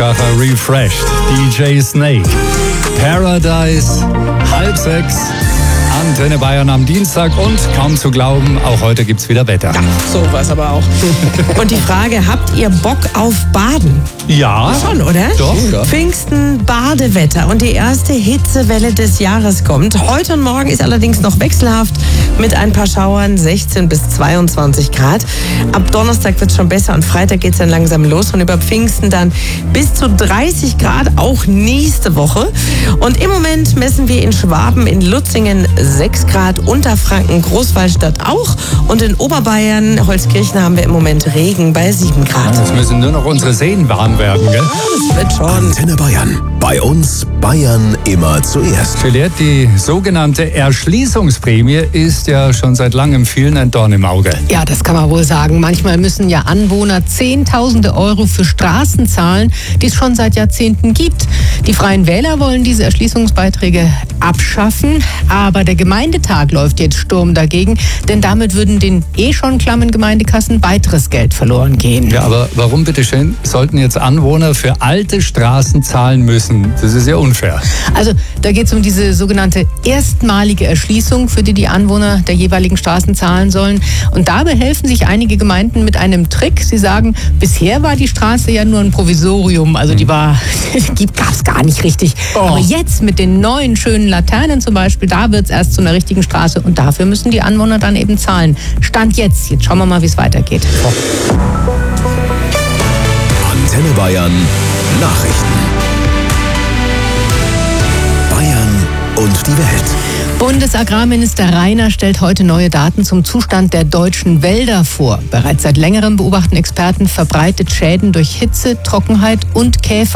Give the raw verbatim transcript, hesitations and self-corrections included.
Kracher Refreshed. D J Snake. Paradise. Halb sechs. Antenne Bayern am Dienstag und kaum zu glauben, auch heute gibt's wieder Wetter. Ja, sowas aber auch. Und die Frage, habt ihr Bock auf Baden? Ja. Schon, oder? Doch. Ja. Pfingsten, Badewetter und die erste Hitzewelle des Jahres kommt. Heute und morgen ist allerdings noch wechselhaft mit ein paar Schauern, sechzehn bis zweiundzwanzig Grad. Ab Donnerstag wird's schon besser und Freitag geht's dann langsam los und über Pfingsten dann bis zu dreißig Grad, auch nächste Woche. Und im Moment messen wir in Schwaben, in Lutzingen sechs Grad, Unterfranken, Großwallstadt auch und in Oberbayern, Holzkirchen, haben wir im Moment Regen bei sieben Grad. Jetzt müssen nur noch unsere Seen warm werden, gell? Das wird schon. Antenne Bayern. Bei uns Bayern immer zuerst. Juliette, die sogenannte Erschließungsprämie ist ja schon seit langem vielen ein Dorn im Auge. Ja, das kann man wohl sagen. Manchmal müssen ja Anwohner Zehntausende Euro für Straßen zahlen, die es schon seit Jahrzehnten gibt. Die Freien Wähler wollen diese Erschließungsbeiträge abschaffen, aber der Gemeindetag läuft jetzt Sturm dagegen, denn damit würden den eh schon klammen Gemeindekassen weiteres Geld verloren gehen. Ja, aber warum bitteschön sollten jetzt Anwohner für alte Straßen zahlen müssen? Das ist ja unfair. Also da geht es um diese sogenannte erstmalige Erschließung, für die die Anwohner der jeweiligen Straßen zahlen sollen. Und dabei helfen sich einige Gemeinden mit einem Trick. Sie sagen, bisher war die Straße ja nur ein Provisorium, also die war, die gab es gar nicht richtig. Oh. Aber jetzt mit den neuen schönen Laternen zum Beispiel, da wird es erst zu einer richtigen Straße und dafür müssen die Anwohner dann eben zahlen. Stand jetzt. Jetzt schauen wir mal, wie es weitergeht. Antenne Bayern Nachrichten. Bayern und die Welt. Bundesagrarminister Rainer stellt heute neue Daten zum Zustand der deutschen Wälder vor. Bereits seit längerem beobachten Experten verbreitet Schäden durch Hitze, Trockenheit und Käfer.